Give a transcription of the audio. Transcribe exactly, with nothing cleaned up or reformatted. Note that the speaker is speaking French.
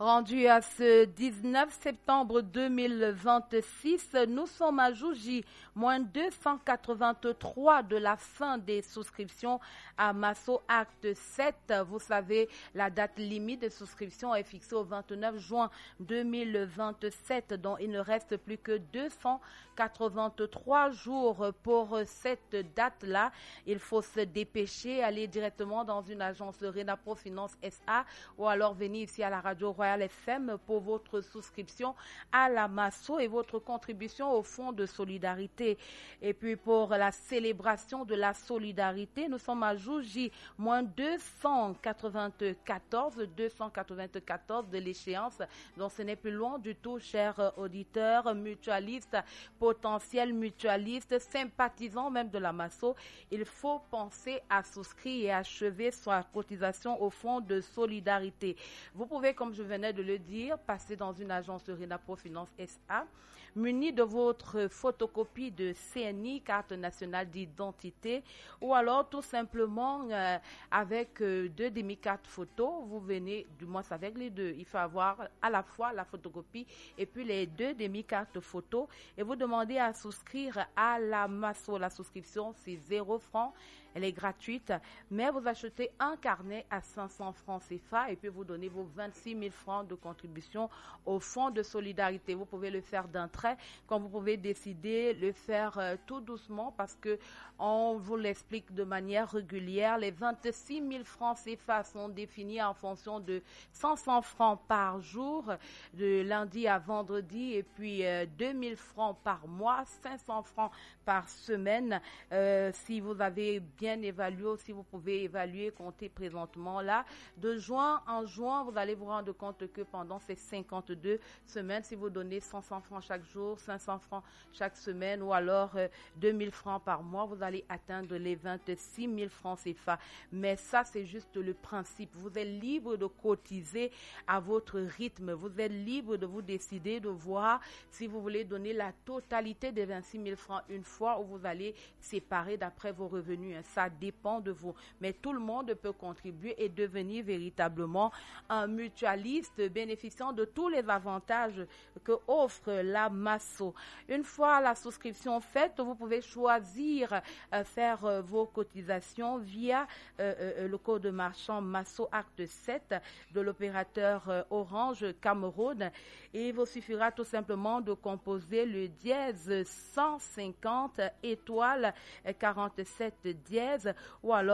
Rendu à ce dix-neuf septembre deux mille vingt-six, nous sommes à Jouji, moins deux cent quatre-vingt-trois de la fin des souscriptions à Masso Acte sept. Vous savez, la date limite de souscription est fixée au vingt-neuf juin deux mille vingt-sept, donc il ne reste plus que deux cent quatre-vingt-trois jours pour cette date-là. Il faut se dépêcher, aller directement dans une agence de Renapro Finance S A ou alors venir ici à la radio Royal F M pour votre souscription à la Masso et votre contribution au fonds de solidarité. Et puis pour la célébration de la solidarité, nous sommes à Jouji, moins deux cent quatre-vingt-quatorze de l'échéance. Donc ce n'est plus loin du tout, chers auditeurs, mutualistes, potentiels mutualistes, sympathisants même de la Masso. Il faut penser à souscrire et achever sa cotisation au fonds de solidarité. Vous pouvez, comme je venais de le dire, passer dans une agence de Renapro Finance S A, muni de votre photocopie de C N I, carte nationale d'identité, ou alors tout simplement euh, avec euh, deux demi-cartes photos, vous venez, du moins avec les deux. Il faut avoir à la fois la photocopie et puis les deux demi-cartes photos et vous demandez à souscrire à la Masso. La souscription, c'est zéro francs. Elle est gratuite, mais vous achetez un carnet à cinq cents francs C F A et puis vous donnez vos vingt-six mille francs de contribution au fonds de solidarité. Vous pouvez le faire d'un trait, comme vous pouvez décider le faire euh, tout doucement parce que on vous l'explique de manière régulière. Les vingt-six mille francs C F A sont définis en fonction de cinq cents francs par jour, de lundi à vendredi, et puis euh, deux mille francs par mois, cinq cents francs par semaine. Euh, si vous avez bien évalué, si vous pouvez évaluer, compter présentement là, de juin en juin, vous allez vous rendre compte que pendant ces cinquante-deux semaines, si vous donnez cent francs chaque jour, cinq cents francs chaque semaine ou alors euh, deux mille francs par mois, vous allez atteindre les vingt-six mille francs C F A. Mais ça, c'est juste le principe. Vous êtes libre de cotiser à votre rythme. Vous êtes libre de vous décider, de voir si vous voulez donner la totalité des vingt-six mille francs une fois ou vous allez séparer d'après vos revenus. Ça dépend de vous. Mais tout le monde peut contribuer et devenir véritablement un mutualiste bénéficiant de tous les avantages que offre la Masso. Une fois la souscription faite, vous pouvez choisir euh, faire euh, vos cotisations via euh, euh, le code marchand Masso Acte sept de l'opérateur euh, Orange Cameroun. Et il vous suffira tout simplement de composer le dièse cent cinquante étoiles quarante-sept dièse ou alors